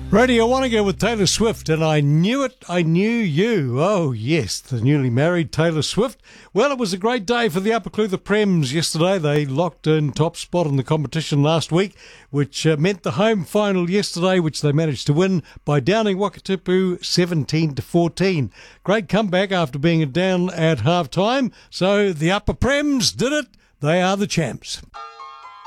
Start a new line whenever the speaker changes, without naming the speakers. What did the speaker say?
Radio Wanaka with Taylor Swift, and I knew it, I knew you. Oh yes, the newly married Taylor Swift. Well, it was a great day for the Upper Clutha Prems yesterday. They locked in top spot in the competition last week, which meant the home final yesterday, which they managed to win by downing Wakatipu 17-14. Great comeback after being down at half time. So the Upper Prems did it. They are the champs.